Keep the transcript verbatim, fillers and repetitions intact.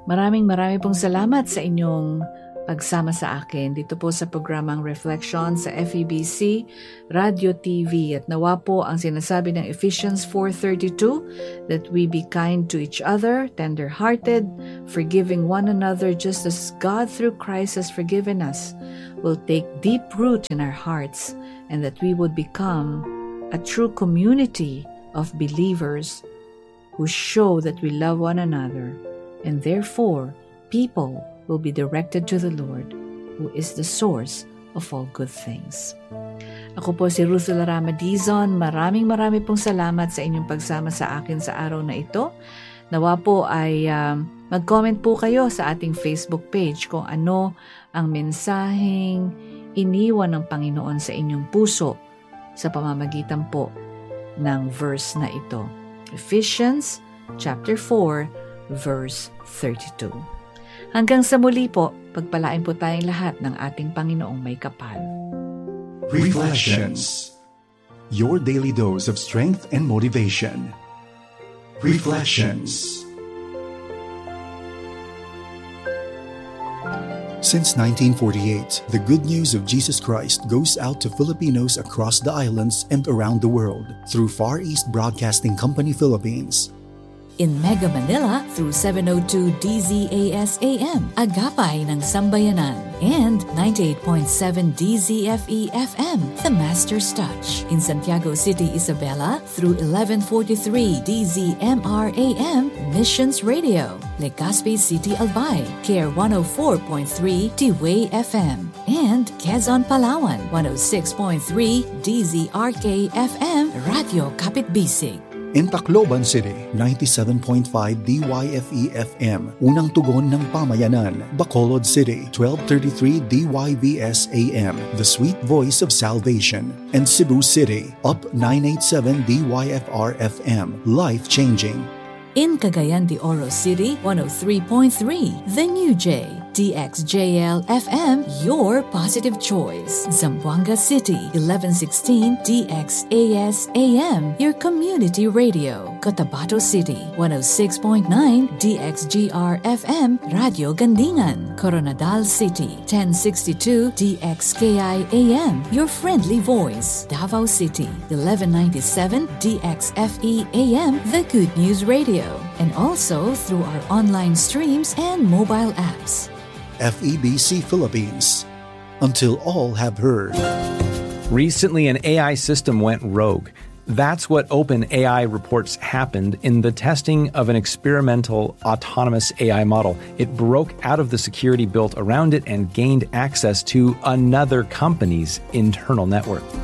Maraming maraming pong salamat sa inyong pagsama sa akin dito po sa programang Reflection sa F E B C Radio T V. At nawa po ang sinasabi ng Ephesians four thirty-two that we be kind to each other, tender-hearted, forgiving one another just as God through Christ has forgiven us, will take deep root in our hearts, and that we would become a true community of believers who show that we love one another, and therefore people will be directed to the Lord, who is the source of all good things. Ako po si Ruth Larama Dizon. Maraming maraming pong salamat sa inyong pagsama sa akin sa araw na ito. Nawa po ay um, mag-comment po kayo sa ating Facebook page kung ano ang mensaheng iniwan ng Panginoon sa inyong puso sa pamamagitan po ng verse na ito. Ephesians chapter four, verse thirty-two. Hanggang sa muli po, pagpalain po tayong lahat ng ating Panginoong may kapal. Reflections. Your daily dose of strength and motivation. Reflections. Since nineteen forty-eight, the good news of Jesus Christ goes out to Filipinos across the islands and around the world through Far East Broadcasting Company Philippines. In Mega Manila through seven oh two D Z A S A M, Agapay ng Sambayanan, and ninety-eight point seven D Z F E F M, The Master's Touch. In Santiago City, Isabela through eleven forty-three D Z M R A M, Missions Radio. Legazpi City, Albay, K R one oh four point three T-Way F M, and Quezon, Palawan, one oh six point three D Z R K F M, Radio Kapit Bisig. In Tacloban City, ninety-seven point five D Y F E F M, Unang Tugon ng Pamayanan. Bacolod City, twelve thirty-three D Y V S A M, The Sweet Voice of Salvation. And Cebu City, Up nine eighty-seven D Y F R F M, Life Changing. In Cagayan de Oro City, one oh three point three, The New J, D X J L F M, Your Positive Choice. Zamboanga City, eleven sixteen D X A S A M, Your Community Radio. Cotabato City, one oh six point nine D X G R F M, Radio Gandingan. Coronadal City, ten sixty-two D X K I A M, Your Friendly Voice. Davao City, eleven ninety-seven D X F E A M, The Good News Radio. And also through our online streams and mobile apps. F E B C Philippines, until all have heard. Recently, an A I system went rogue. That's what OpenAI reports happened in the testing of an experimental autonomous A I model. It broke out of the security built around it and gained access to another company's internal network.